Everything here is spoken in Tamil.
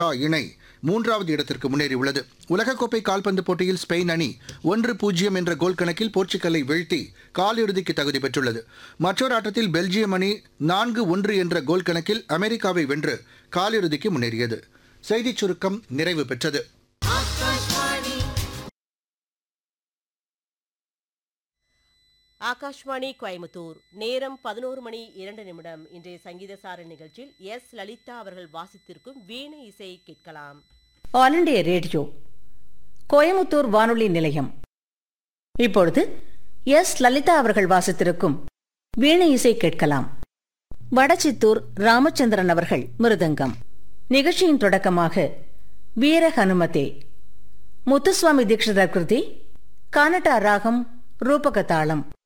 இணை மூன்றாவது இடத்திற்கு முன்னேறியுள்ளது. உலகக்கோப்பை கால்பந்து போட்டியில் ஸ்பெயின் அணி 1-0 என்ற கோல் கணக்கில் போர்ச்சுகலை வீழ்த்தி காலிறுதிக்கு தகுதி பெற்றுள்ளது. மற்றொரு ஆட்டத்தில் பெல்ஜியம் அணி 4-1 என்ற கோல் கணக்கில் அமெரிக்காவை வென்று காலிறுதிக்கு முன்னேறியது. செய்திச் சுருக்கம் நிறைவு பெற்றது. ஆகாஷ்வாணி கோயம்புத்தூர். நேரம் 11:02. இன்றைய சங்கீதசார நிகழ்ச்சியில் எஸ். லலிதா அவர்கள் வாசித்திருக்கும் வீணை இசை கேட்கலாம். ஆல் இண்டியா ரேடியோ கோயம்புத்தூர் வானொலி நிலையம். இப்பொழுது எஸ். லலிதா அவர்கள் வாசித்திருக்கும் வீணை இசை கேட்கலாம். வடச்சித்தூர் ராமச்சந்திரன் அவர்கள் மிருதங்கம். நிகழ்ச்சியின் தொடக்கமாக வீர ஹனுமதே, முத்துசுவாமி தீட்சிதர் கிருதி, கானட்டா ராகம், ரூபக தாளம்.